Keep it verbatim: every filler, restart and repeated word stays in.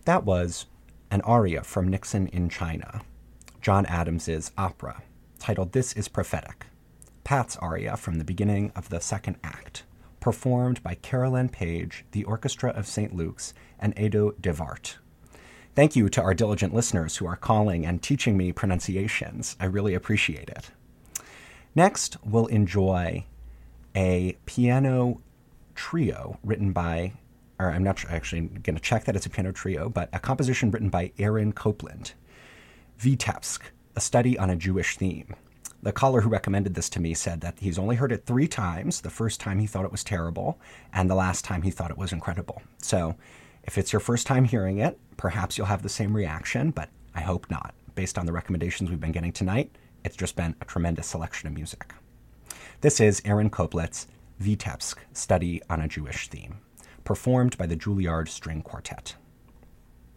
That was an aria from Nixon in China, John Adams's opera, titled This is Prophetic, Pat's aria from the beginning of the second act, performed by Carolyn Page, the Orchestra of Saint Luke's, and Edo de Wart. Thank you to our diligent listeners who are calling and teaching me pronunciations. I really appreciate it. Next, we'll enjoy a piano trio written by, or I'm not actually going to check that it's a piano trio, but a composition written by Aaron Copland, Vitebsk, a study on a Jewish theme. The caller who recommended this to me said that he's only heard it three times. The first time he thought it was terrible, and the last time he thought it was incredible. So if it's your first time hearing it, perhaps you'll have the same reaction, but I hope not. Based on the recommendations we've been getting tonight, it's just been a tremendous selection of music. This is Aaron Koplett's Vitebsk, Study on a Jewish Theme, performed by the Juilliard String Quartet.